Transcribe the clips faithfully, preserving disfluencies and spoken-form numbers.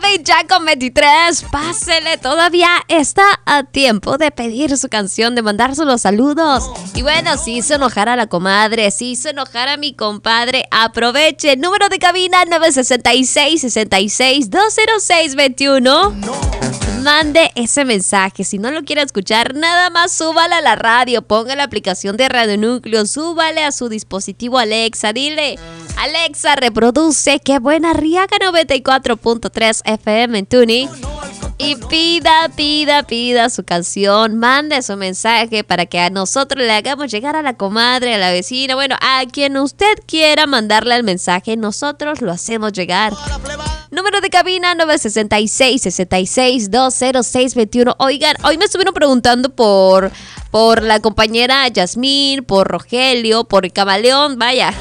tarde y ya con veintitrés. Pásele, todavía está a tiempo de pedir su canción, de mandar los saludos. Y bueno, si hizo enojar a la comadre, si hizo enojar a mi compadre, aproveche. Número de cabina nueve seis seis, seis seis, dos cero seis, veintiuno. Mande ese mensaje. Si no lo quiere escuchar, nada más súbale a la radio. Ponga la aplicación de Radio Núcleo. Súbale a su dispositivo Alexa. Dile: Alexa, reproduce Qué Buena Arriaga noventa y cuatro punto tres F M en Tuning. Y pida, pida, pida su canción. Mande su mensaje para que a nosotros le hagamos llegar a la comadre, a la vecina. Bueno, a quien usted quiera mandarle el mensaje, nosotros lo hacemos llegar. Número de cabina nueve seis seis, seis seis, dos cero seis, veintiuno. Oigan, hoy me estuvieron preguntando por, por la compañera Yasmín, por Rogelio, por el Camaleón, vaya.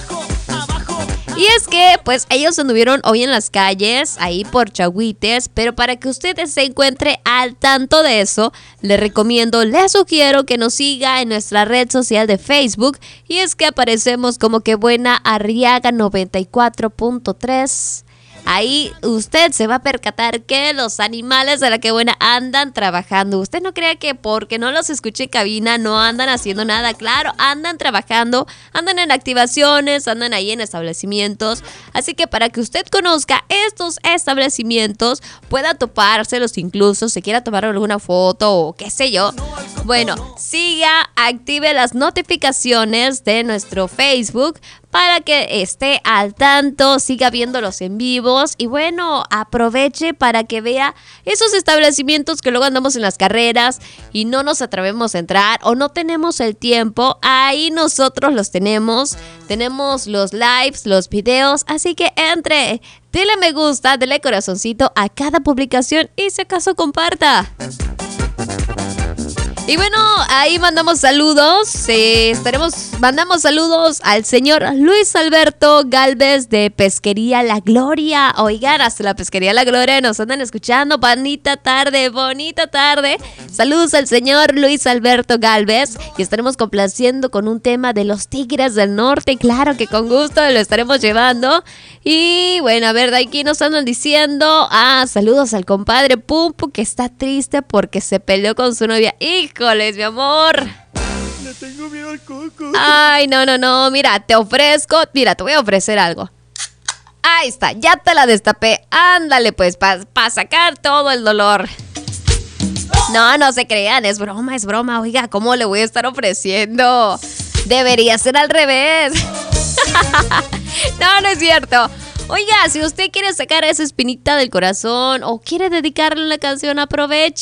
Y es que, pues, ellos anduvieron hoy en las calles, ahí por Chahuites, pero para que usted se encuentre al tanto de eso, le recomiendo, le sugiero que nos siga en nuestra red social de Facebook, y es que aparecemos como Qué Buena Arriaga noventa y cuatro punto tres. Ahí usted se va a percatar que los animales de la Qué Buena andan trabajando. Usted no crea que porque no los escuche en cabina no andan haciendo nada. Claro, andan trabajando, andan en activaciones, andan ahí en establecimientos. Así que para que usted conozca estos establecimientos, pueda topárselos incluso, se quiera tomar alguna foto o qué sé yo. Bueno, siga, active las notificaciones de nuestro Facebook para que esté al tanto, siga viéndolos en vivos y bueno, aproveche para que vea esos establecimientos que luego andamos en las carreras y no nos atrevemos a entrar o no tenemos el tiempo. Ahí nosotros los tenemos, tenemos los lives, los videos, así que entre, dele me gusta, dele corazoncito a cada publicación y si acaso comparta. Y bueno, ahí mandamos saludos, eh, estaremos, mandamos saludos al señor Luis Alberto Galvez de Pesquería La Gloria. Oigan, hasta la Pesquería La Gloria nos andan escuchando, bonita tarde, bonita tarde. Saludos al señor Luis Alberto Galvez y estaremos complaciendo con un tema de los Tigres del Norte, claro que con gusto lo estaremos llevando. Y bueno, a ver, de aquí nos andan diciendo, ah, saludos al compadre Pumpu que está triste porque se peleó con su novia. Híjoles, mi amor. Le tengo miedo al coco. Ay, no, no, no, mira, te ofrezco, mira, te voy a ofrecer algo. Ahí está, ya te la destapé. Ándale pues, para pa sacar todo el dolor. No, no se crean, es broma, es broma. Oiga, ¿cómo le voy a estar ofreciendo? Debería ser al revés. No, no es cierto. Oiga, si usted quiere sacar esa espinita del corazón o quiere dedicarle una canción, aproveche.